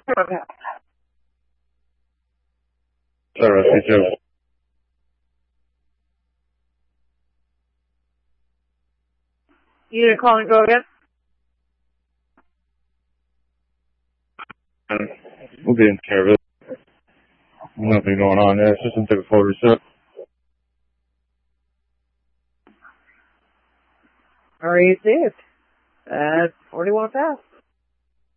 Alright, me too. You gonna call and go again? We'll be in care of it. Nothing going on there. System took a full reset. Are you safe? That's 41 fast.